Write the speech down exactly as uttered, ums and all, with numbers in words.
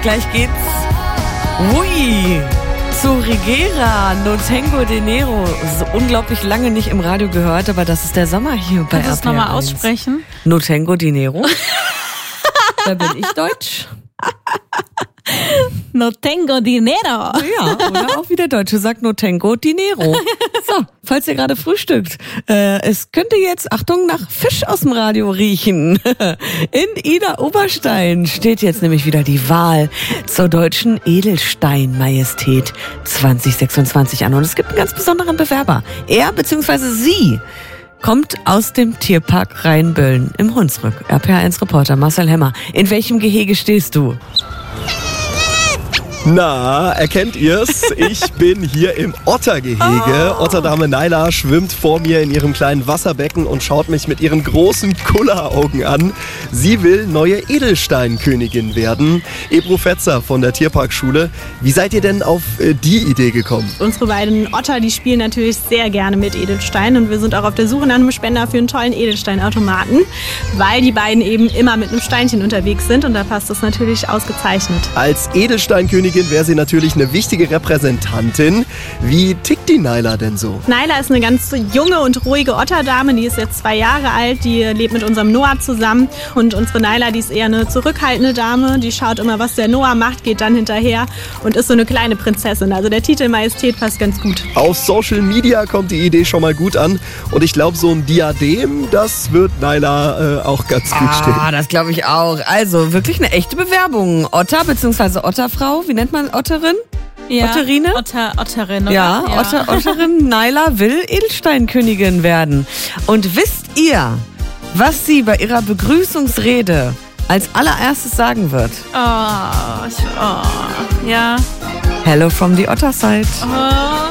Gleich geht's. Ui. Zu Rigera, No Tengo de Nero. So unglaublich lange nicht im Radio gehört, aber das ist der Sommer hier bei R P R eins. Kannst du es nochmal aussprechen? No Tengo de Nero. Da bin ich deutsch. No tengo dinero. Ja, oder auch wie der Deutsche sagt, no tengo dinero. So, falls ihr gerade frühstückt, äh, es könnte jetzt, Achtung, nach Fisch aus dem Radio riechen. In Ida Oberstein steht jetzt nämlich wieder die Wahl zur Deutschen Edelstein-Majestät zwanzig sechsundzwanzig an. Und es gibt einen ganz besonderen Bewerber. Er bzw. sie kommt aus dem Tierpark Rheinböllen im Hunsrück. R P R eins Reporter Marcel Hemmer. In welchem Gehege stehst du? Na, erkennt ihr's? Ich bin hier im Ottergehege. Oh. Otterdame Naila schwimmt vor mir in ihrem kleinen Wasserbecken und schaut mich mit ihren großen Kulleraugen an. Sie will neue Edelsteinkönigin werden. Ebru Fetzer von der Tierparkschule. Wie seid ihr denn auf äh, die Idee gekommen? Unsere beiden Otter, die spielen natürlich sehr gerne mit Edelsteinen und wir sind auch auf der Suche nach einem Spender für einen tollen Edelsteinautomaten, weil die beiden eben immer mit einem Steinchen unterwegs sind und da passt das natürlich ausgezeichnet. Als Edelsteinkönigin wäre sie natürlich eine wichtige Repräsentantin. Wie tickt die Naila denn so? Naila ist eine ganz junge und ruhige Otterdame, die ist jetzt zwei Jahre alt, die lebt mit unserem Noah zusammen und unsere Naila, die ist eher eine zurückhaltende Dame, die schaut immer, was der Noah macht, geht dann hinterher und ist so eine kleine Prinzessin. Also der Titel Majestät passt ganz gut. Auf Social Media kommt die Idee schon mal gut an und ich glaube, so ein Diadem, das wird Naila äh, auch ganz gut stehen. Ah, das glaube ich auch. Also wirklich eine echte Bewerbung. Otter bzw. Otterfrau, wie nennt man Otterin? Ja, Otterine? Otter, Otterin, oder? Ja, Ja. Otter, Otterin Naila will Edelsteinkönigin werden. Und wisst ihr, was sie bei ihrer Begrüßungsrede als allererstes sagen wird? Oh, ich, oh, ja. Hello from the Otter side. Oh.